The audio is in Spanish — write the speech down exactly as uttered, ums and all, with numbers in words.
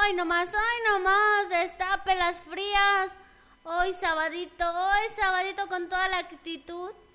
Hoy nomás, hoy nomás, destape las frías. Hoy sabadito, hoy sabadito con toda la actitud.